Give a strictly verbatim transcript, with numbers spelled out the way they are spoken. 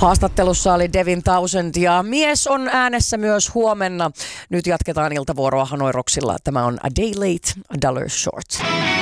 Haastattelussa oli Devin Townsend ja mies on äänessä myös huomenna. Nyt jatketaan iltavuoroa Hanoi Rocksilla. Tämä on A Day Late, A Dollar Short.